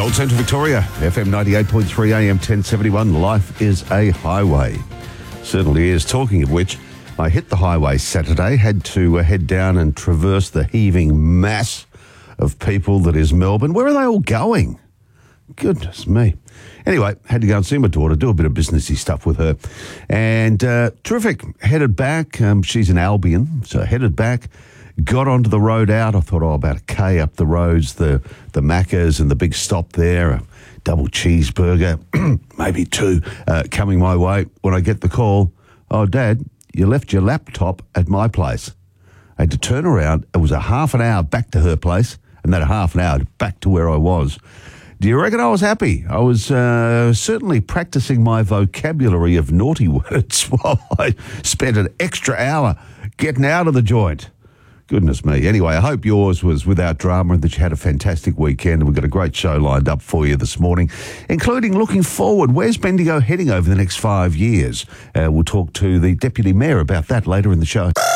Old Central Victoria, FM 98.3 AM 1071. Life is a highway. Certainly is. Talking of which, I hit the highway Saturday, had to head down and traverse the heaving mass of people that is Melbourne. Where are they all going? Goodness me. Anyway, had to go and see my daughter, do a bit of businessy stuff with her. And terrific. Headed back. She's in Albion, so headed back. Got onto the road out. I thought, about a K up the roads, the Maccas and the big stop there, a double cheeseburger, maybe two, coming my way. When I get the call, Dad, you left your laptop at my place. I had to turn around. It was a half an hour back to her place and then a half an hour back to where I was. Do you reckon I was happy? I was certainly practicing my vocabulary of naughty words while I spent an extra hour getting out of the joint. Goodness me. Anyway, I hope yours was without drama and that you had a fantastic weekend. We've got a great show lined up for you this morning, including looking forward. Where's Bendigo heading over the next 5 years? We'll talk to the Deputy Mayor about that later in the show.